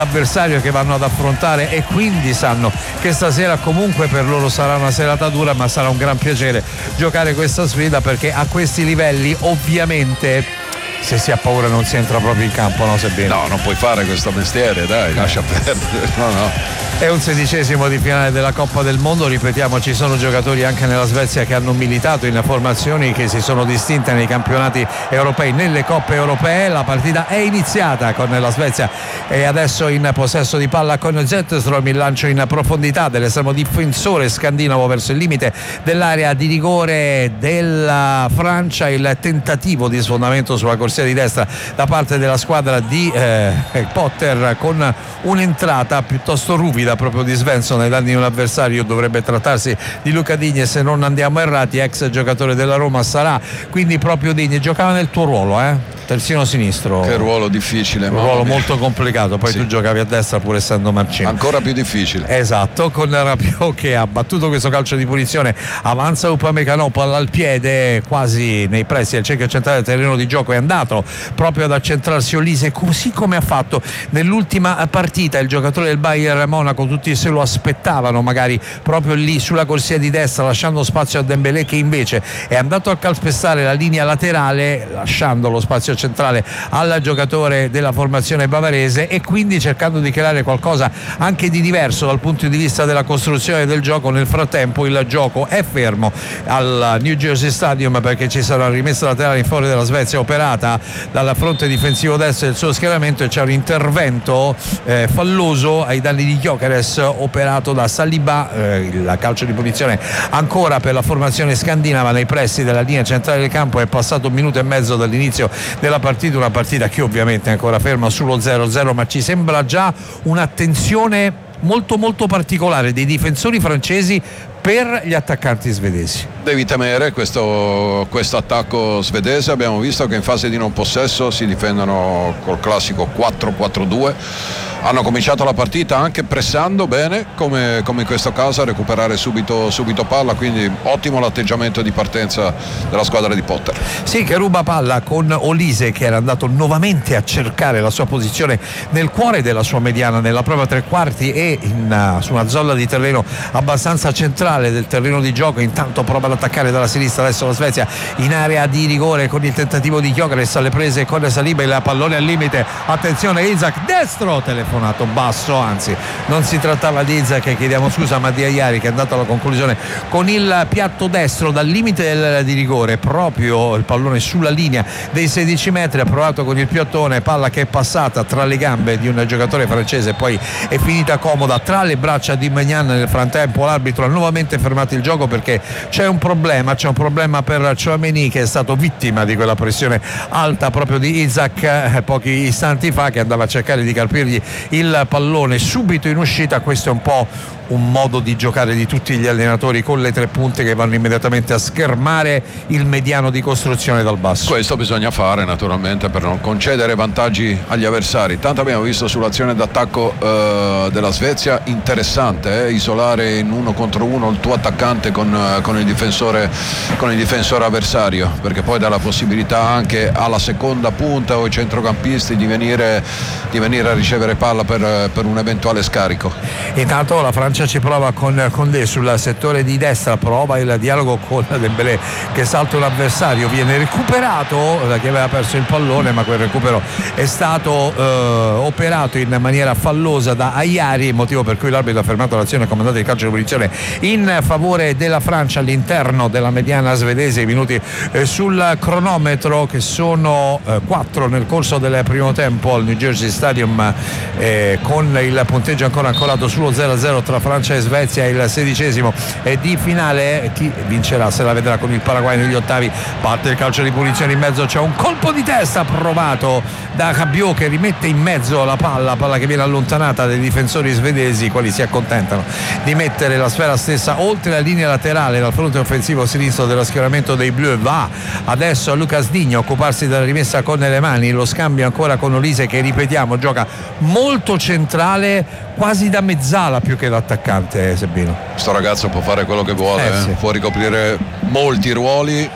avversario che vanno ad affrontare, e quindi sanno che stasera comunque per loro sarà una serata dura, ma sarà un gran piacere giocare questa sfida, perché a questi livelli ovviamente se si ha paura non si entra proprio in campo, no Sebbene? No, non puoi fare questo mestiere, dai, lascia perdere. No. È un 16esimo di finale della Coppa del Mondo, ripetiamo, ci sono giocatori anche nella Svezia che hanno militato in formazioni che si sono distinte nei campionati europei, nelle coppe europee. La partita è iniziata con la Svezia e adesso in possesso di palla con Zetterström, il lancio in profondità dell'estremo difensore scandinavo verso il limite dell'area di rigore della Francia, il tentativo di sfondamento sulla corsia di destra da parte della squadra di Potter, con un'entrata piuttosto ruvida proprio di Svensson ai danni di un avversario. Dovrebbe trattarsi di Luca Digne, se non andiamo errati, ex giocatore della Roma sarà, quindi proprio Digne. Giocava nel tuo ruolo, terzino sinistro. Che ruolo difficile, un ruolo molto complicato, poi sì. Tu giocavi a destra pur essendo Marcino, ancora più difficile. Esatto, con Rabiot che ha battuto questo calcio di punizione, avanza Upamecano, palla al piede quasi nei pressi del cerchio centrale del terreno di gioco, è andato proprio ad accentrarsi Olise, così come ha fatto nell'ultima partita il giocatore del Bayern Monaco. Tutti se lo aspettavano magari proprio lì sulla corsia di destra, lasciando spazio a Dembélé, che invece è andato a calpestare la linea laterale, lasciando lo spazio centrale al giocatore della formazione bavarese, e quindi cercando di creare qualcosa anche di diverso dal punto di vista della costruzione del gioco. Nel frattempo il gioco è fermo al New Jersey Stadium, perché ci sarà una rimessa laterale in fuori della Svezia operata dal fronte difensivo destro del suo schieramento, e c'è un intervento falloso ai danni di Gyökeres operato da Saliba. Il calcio di punizione ancora per la formazione scandinava nei pressi della linea centrale del campo. È passato un minuto e mezzo dall'inizio della partita, una partita che ovviamente è ancora ferma sullo 0-0, ma ci sembra già un'attenzione molto molto particolare dei difensori francesi per gli attaccanti svedesi. Devi temere questo attacco svedese. Abbiamo visto che in fase di non possesso si difendono col classico 4-4-2. Hanno cominciato la partita anche pressando bene, come in questo caso, a recuperare subito palla, quindi ottimo l'atteggiamento di partenza della squadra di Potter. Sì, che ruba palla con Olise, che era andato nuovamente a cercare la sua posizione nel cuore della sua mediana, nella propria tre quarti e su una zona di terreno abbastanza centrale del terreno di gioco. Intanto prova ad attaccare dalla sinistra adesso la Svezia in area di rigore con il tentativo di Gyökeres alle prese con Saliba, il pallone al limite, attenzione Isak, destro, telefonato basso, anzi non si trattava di Isak, chiediamo scusa, ma di Ayari, che è andato alla conclusione con il piatto destro dal limite di rigore, proprio il pallone sulla linea dei 16 metri, ha provato con il piattone, palla che è passata tra le gambe di un giocatore francese, poi è finita comoda tra le braccia di Maignan. Nel frattempo l'arbitro ha nuovamente fermato il gioco perché c'è un problema per Tchouaméni, che è stato vittima di quella pressione alta proprio di Isak pochi istanti fa, che andava a cercare di carpirgli il pallone subito in uscita. Questo è un po' un modo di giocare di tutti gli allenatori, con le tre punte che vanno immediatamente a schermare il mediano di costruzione dal basso. Questo bisogna fare naturalmente per non concedere vantaggi agli avversari. Tanto abbiamo visto sull'azione d'attacco della Svezia, interessante isolare in 1 contro 1 il tuo attaccante con il difensore avversario, perché poi dà la possibilità anche alla seconda punta o ai centrocampisti di venire a ricevere palla per un eventuale scarico. Intanto la Francia ci prova con Condé sul settore di destra, prova il dialogo con Dembélé che salta un avversario, viene recuperato da chi aveva perso il pallone, ma quel recupero è stato operato in maniera fallosa da Ayari, motivo per cui l'arbitro ha fermato l'azione comandante di calcio di punizione in favore della Francia all'interno della mediana svedese. I minuti sul cronometro, che sono 4 nel corso del primo tempo al New Jersey Stadium, con il punteggio ancora ancorato sullo 0-0 tra Francia e Svezia. Il 16esimo di finale, chi vincerà se la vedrà con il Paraguay negli ottavi. Parte il calcio di punizione, in mezzo c'è un colpo di testa provato da Rabiot, che rimette in mezzo la palla che viene allontanata dai difensori svedesi, i quali si accontentano di mettere la sfera stessa oltre la linea laterale dal fronte offensivo sinistro dello schieramento dei Bleu. Va adesso a Lucas Digne a occuparsi della rimessa con le mani, lo scambio ancora con Olise, che ripetiamo gioca molto centrale, quasi da mezzala più che da attaccante. Sebbino sto ragazzo può fare quello che vuole, sì. Può ricoprire molti ruoli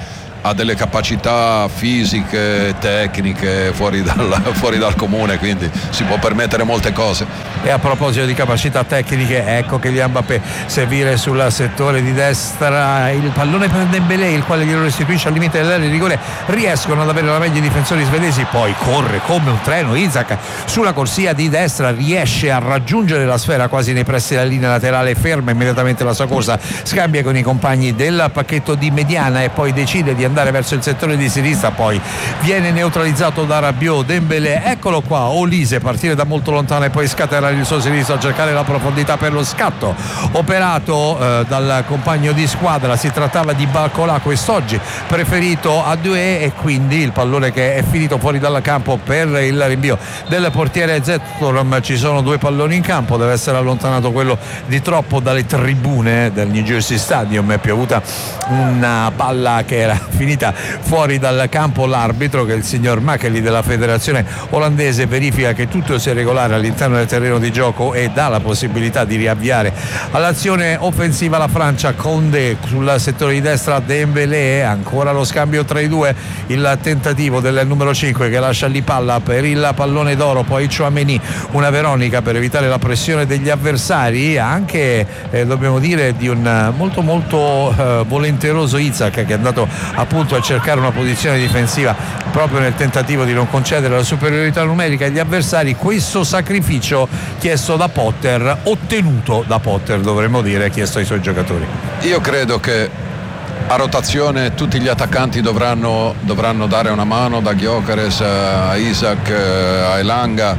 ha delle capacità fisiche, tecniche fuori dal comune, quindi si può permettere molte cose. E a proposito di capacità tecniche, ecco che Kylian Mbappé servire sul settore di destra, il pallone per Dembélé, il quale glielo restituisce al limite dell'area di rigore. Riescono ad avere la meglio i difensori svedesi, poi corre come un treno Isak sulla corsia di destra, riesce a raggiungere la sfera quasi nei pressi della linea laterale, ferma immediatamente la sua corsa, scambia con i compagni del pacchetto di mediana e poi decide di andare verso il settore di sinistra, poi viene neutralizzato da Rabiot. Dembélé, eccolo qua, Olise partire da molto lontano e poi scatenare il suo sinistro a cercare la profondità per lo scatto operato dal compagno di squadra. Si trattava di Barcola, quest'oggi preferito a Doué, e quindi il pallone che è finito fuori dal campo per il rinvio del portiere Zetterholm. Ci sono due palloni in campo, deve essere allontanato quello di troppo dalle tribune del New Jersey Stadium. È piovuta una palla che era finita fuori dal campo. L'arbitro, che è il signor Makely della federazione olandese, verifica che tutto sia regolare all'interno del terreno di gioco e dà la possibilità di riavviare all'azione offensiva la Francia. Condé sul settore di destra, Dembélé, ancora lo scambio tra i due, il tentativo del numero 5 che lascia lì palla per il pallone d'oro, poi Tchouaméni, una Veronica per evitare la pressione degli avversari, anche dobbiamo dire di un molto volenteroso Isak, che è andato appunto a cercare una posizione difensiva proprio nel tentativo di non concedere la superiorità numerica agli avversari. Questo sacrificio chiesto da Potter, ottenuto da Potter dovremmo dire, chiesto ai suoi giocatori. Io credo che a rotazione tutti gli attaccanti dovranno dare una mano, da Gyökeres a Isak a Elanga.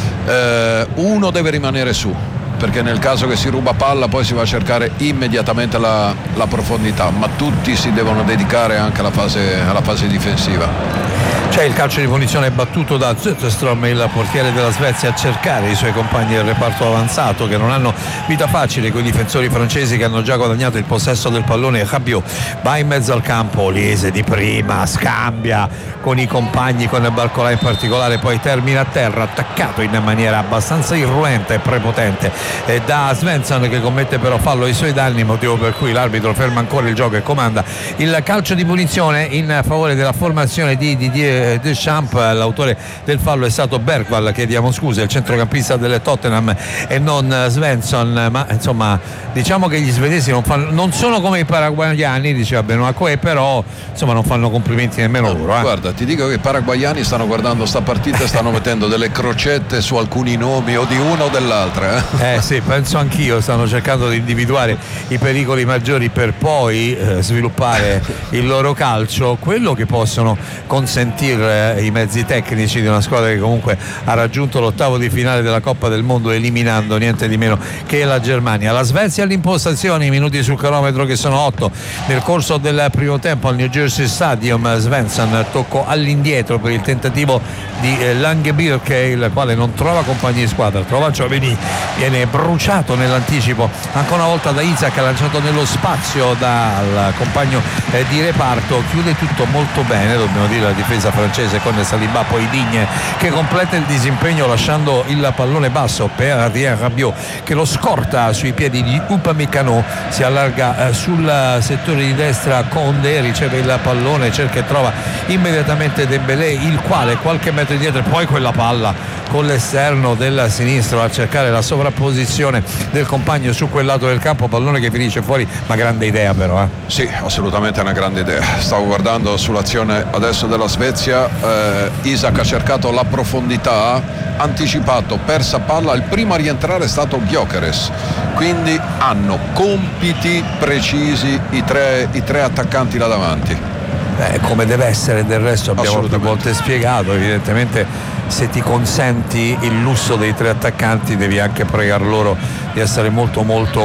Uno deve rimanere su, perché nel caso che si ruba palla poi si va a cercare immediatamente la profondità, ma tutti si devono dedicare anche alla fase difensiva. C'è il calcio di punizione battuto da Zetterström, il portiere della Svezia, a cercare i suoi compagni del reparto avanzato, che non hanno vita facile con i difensori francesi che hanno già guadagnato il possesso del pallone. Rabiot va in mezzo al campo, Olise di prima scambia con i compagni, con Barcola in particolare, poi termina a terra attaccato in maniera abbastanza irruente e prepotente da Svensson, che commette però fallo ai suoi danni, motivo per cui l'arbitro ferma ancora il gioco e comanda il calcio di punizione in favore della formazione di Didier Deschamps. L'autore del fallo è stato Bergvall, chiediamo scusa, il centrocampista del Tottenham, e non Svensson, ma insomma diciamo che gli svedesi non sono come i paraguayani, diceva Benoit, però insomma non fanno complimenti nemmeno loro. Guarda, ti dico che i paraguayani stanno guardando sta partita e stanno mettendo delle crocette su alcuni nomi, o di una o dell'altra. Sì, penso anch'io, stanno cercando di individuare i pericoli maggiori per poi sviluppare il loro calcio, quello che possono consentire i mezzi tecnici di una squadra che comunque ha raggiunto l'ottavo di finale della Coppa del Mondo, eliminando niente di meno che la Germania. La Svezia all'impostazione, i minuti sul cronometro che sono 8 nel corso del primo tempo al New Jersey Stadium. Svensson, tocco all'indietro per il tentativo di Langebirke, il quale non trova compagni di squadra, trova Tchouaméni, viene bruciato nell'anticipo ancora una volta da Isak, lanciato nello spazio dal compagno di reparto. Chiude tutto molto bene, dobbiamo dire, la difesa francese, con Saliba, poi Digne che completa il disimpegno lasciando il pallone basso per Adrien Rabiot, che lo scorta sui piedi di Upamecano. Si allarga sul settore di destra, Condé riceve il pallone, cerca e trova immediatamente Dembélé, il quale qualche metro indietro, e poi quella palla con l'esterno del sinistro a cercare la sovrapposizione del compagno su quel lato del campo, pallone che finisce fuori, ma grande idea però. Sì, assolutamente una grande idea. Stavo guardando sull'azione adesso della Svezia, Isak ha cercato la profondità, anticipato, persa palla, il primo a rientrare è stato Gyökeres, quindi hanno compiti precisi i tre attaccanti là davanti. Come deve essere, del resto abbiamo più volte spiegato, evidentemente se ti consenti il lusso dei tre attaccanti devi anche pregar loro di essere molto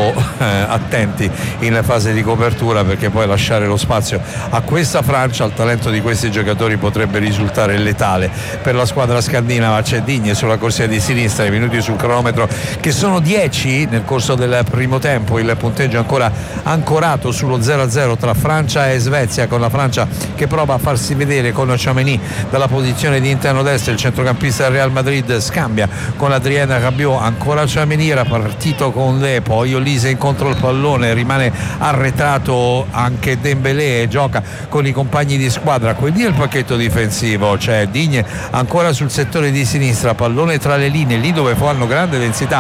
attenti in fase di copertura, perché poi lasciare lo spazio a questa Francia, al talento di questi giocatori, potrebbe risultare letale. Per la squadra scandinava c'è Digne sulla corsia di sinistra, i minuti sul cronometro che sono 10 nel corso del primo tempo, il punteggio ancora ancorato sullo 0-0 tra Francia e Svezia, con la Francia che prova a farsi vedere con Tchouaméni dalla posizione di interno destro. Il centrocampista del Real Madrid scambia con Adrien Rabiot, ancora Tchouaméni, era partita subito con Le, poi Olise incontro il pallone, rimane arretrato anche Dembélé e gioca con i compagni di squadra. Quindi il pacchetto difensivo, c'è Digne ancora sul settore di sinistra, pallone tra le linee, lì dove fanno grande densità